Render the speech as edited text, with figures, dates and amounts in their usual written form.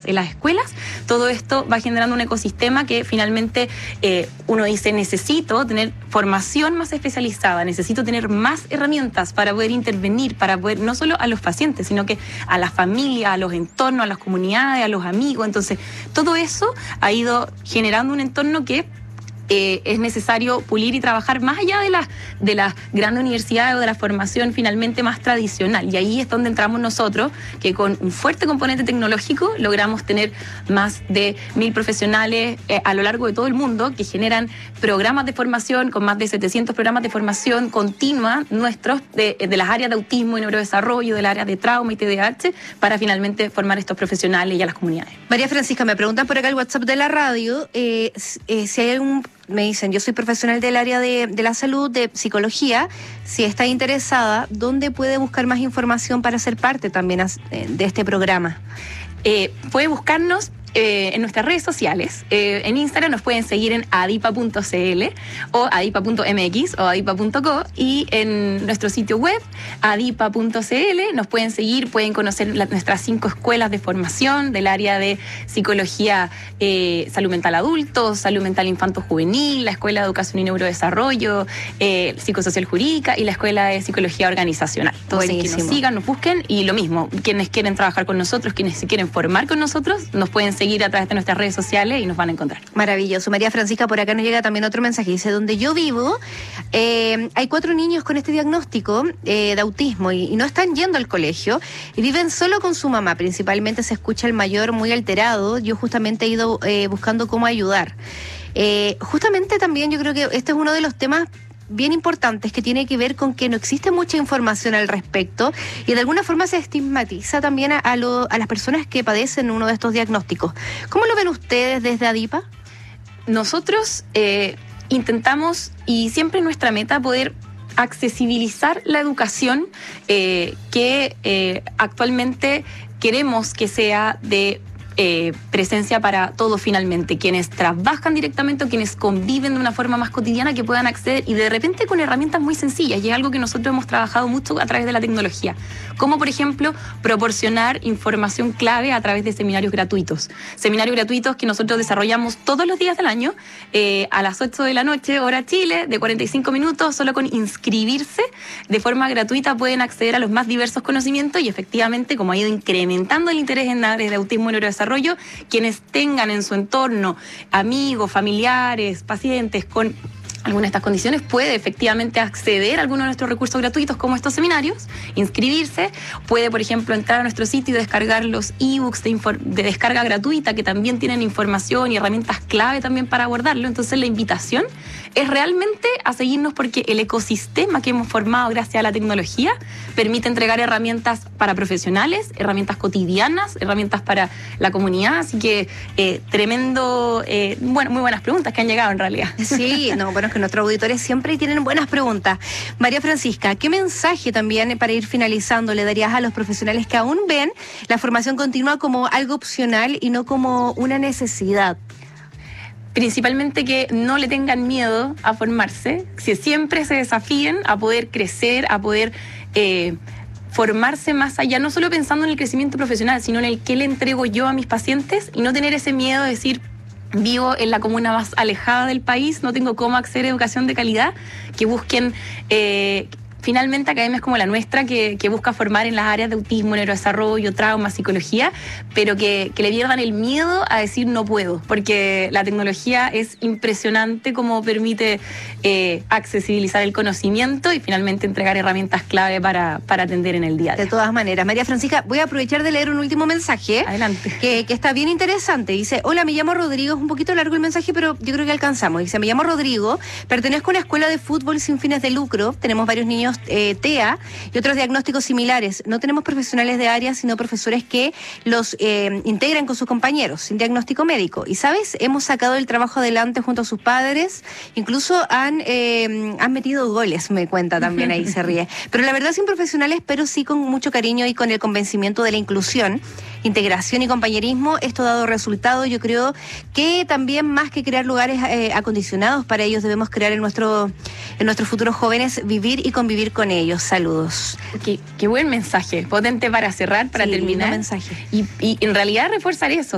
en las escuelas, todo esto va generando un ecosistema que finalmente uno dice, necesito tener formación más especializada, necesito tener más herramientas para poder intervenir, para poder, no solo a los pacientes, sino que a la familia, a los entornos, a las comunidades, a los amigos. Entonces, todo eso ha ido generando un entorno que es necesario pulir y trabajar más allá de las grandes universidades o de la formación finalmente más tradicional. Y ahí es donde entramos nosotros, que con un fuerte componente tecnológico logramos tener más de 1.000 profesionales a lo largo de todo el mundo que generan programas de formación, con más de 700 programas de formación continua nuestros de las áreas de autismo y neurodesarrollo, del área de trauma y TDAH, para finalmente formar estos profesionales y a las comunidades. María Francisca, me preguntan por acá el WhatsApp de la radio, si hay algún... Me dicen, yo soy profesional del área de la salud, de psicología. Si está interesada, ¿dónde puede buscar más información para ser parte también de este programa? Puede buscarnos en nuestras redes sociales. En Instagram nos pueden seguir en adipa.cl o adipa.mx o adipa.co, y en nuestro sitio web adipa.cl nos pueden seguir, pueden conocer nuestras 5 escuelas de formación del área de psicología, salud mental adultos, salud mental infanto juvenil, la escuela de educación y neurodesarrollo, psicosocial jurídica y la escuela de psicología organizacional. Entonces, que nos sigan, nos busquen, y lo mismo, quienes quieren trabajar con nosotros, quienes se quieren formar con nosotros, nos pueden seguir a través de nuestras redes sociales y nos van a encontrar. Maravilloso. María Francisca, por acá nos llega también otro mensaje. Dice, donde yo vivo, hay 4 niños con este diagnóstico de autismo y no están yendo al colegio y viven solo con su mamá. Principalmente se escucha el mayor muy alterado. Yo justamente he ido buscando cómo ayudar. Justamente también yo creo que este es uno de los temas bien importantes, que tiene que ver con que no existe mucha información al respecto y de alguna forma se estigmatiza también a las personas que padecen uno de estos diagnósticos. ¿Cómo lo ven ustedes desde ADIPA? Nosotros intentamos, y siempre es nuestra meta, poder accesibilizar la educación que actualmente queremos que sea de presencia para todos finalmente, quienes trabajan directamente o quienes conviven de una forma más cotidiana, que puedan acceder, y de repente con herramientas muy sencillas, y es algo que nosotros hemos trabajado mucho a través de la tecnología, como por ejemplo proporcionar información clave a través de seminarios gratuitos que nosotros desarrollamos todos los días del año, a las 8 de la noche, hora Chile, de 45 minutos, solo con inscribirse de forma gratuita pueden acceder a los más diversos conocimientos, y efectivamente, como ha ido incrementando el interés en áreas de autismo y neurodesarrollo, quienes tengan en su entorno amigos, familiares, pacientes con alguna de estas condiciones, puede efectivamente acceder a alguno de nuestros recursos gratuitos como estos seminarios, inscribirse, puede por ejemplo entrar a nuestro sitio y descargar los ebooks de descarga gratuita, que también tienen información y herramientas clave también para abordarlo. Entonces la invitación es realmente a seguirnos, porque el ecosistema que hemos formado gracias a la tecnología permite entregar herramientas para profesionales, herramientas cotidianas, herramientas para la comunidad, así que tremendo, bueno, muy buenas preguntas que han llegado en realidad. Sí, no, bueno, es que nuestros auditores siempre tienen buenas preguntas. María Francisca, ¿qué mensaje también, para ir finalizando, le darías a los profesionales que aún ven la formación continua como algo opcional y no como una necesidad? Principalmente que no le tengan miedo a formarse, que siempre se desafíen a poder crecer, a poder formarse más allá, no solo pensando en el crecimiento profesional, sino en el qué le entrego yo a mis pacientes, y no tener ese miedo de decir, vivo en la comuna más alejada del país, no tengo cómo acceder a educación de calidad, que busquen finalmente academias como la nuestra, que busca formar en las áreas de autismo, neurodesarrollo, trauma, psicología, pero que le pierdan el miedo a decir no puedo, porque la tecnología es impresionante como permite accesibilizar el conocimiento y finalmente entregar herramientas clave para atender en el día a día. De todas maneras, María Francisca, voy a aprovechar de leer un último mensaje. Adelante. Que está bien interesante. Dice, hola, me llamo Rodrigo, es un poquito largo el mensaje, pero yo creo que alcanzamos. Dice, me llamo Rodrigo, pertenezco a una escuela de fútbol sin fines de lucro, tenemos varios niños TEA y otros diagnósticos similares. No tenemos profesionales de área, sino profesores que los integran con sus compañeros, sin diagnóstico médico. Y, ¿sabes? Hemos sacado el trabajo adelante junto a sus padres, incluso han metido goles, me cuenta también, ahí se ríe. Pero la verdad, sin profesionales, pero sí con mucho cariño y con el convencimiento de la inclusión, integración y compañerismo, esto ha dado resultado. Yo creo que también, más que crear lugares acondicionados para ellos, debemos crear en nuestros futuros jóvenes, vivir y convivir con ellos. Saludos. Qué buen mensaje, potente para cerrar, para terminar. Mensaje. Y en realidad reforzar eso.